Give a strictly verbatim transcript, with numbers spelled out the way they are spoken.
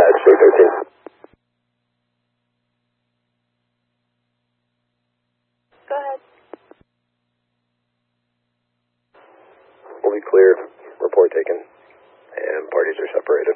Dispatch, three thirteen. Go ahead. We'll be clear. Report taken. And parties are separated.